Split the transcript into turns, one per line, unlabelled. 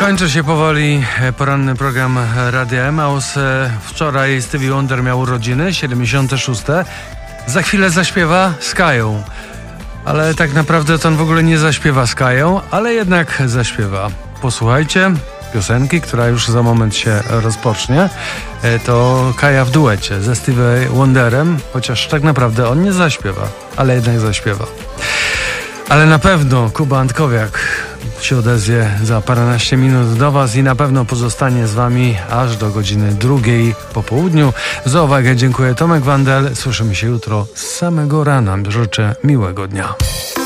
Kończy się powoli poranny program Radia Emaus. Wczoraj Stevie Wonder miał urodziny, 76. Za chwilę zaśpiewa z Kają. Ale tak naprawdę to on w ogóle nie zaśpiewa z Kają, ale jednak zaśpiewa. Posłuchajcie piosenki, która już za moment się rozpocznie. To Kaja w duecie ze Stevie Wonderem, chociaż tak naprawdę on nie zaśpiewa, ale jednak zaśpiewa. Ale na pewno Kuba Antkowiak się odezwie za paręnaście minut do Was i na pewno pozostanie z Wami aż do godziny 2 po południu. Za uwagę dziękuję, Tomek Wandel. Słyszymy się jutro z samego rana. Życzę miłego dnia.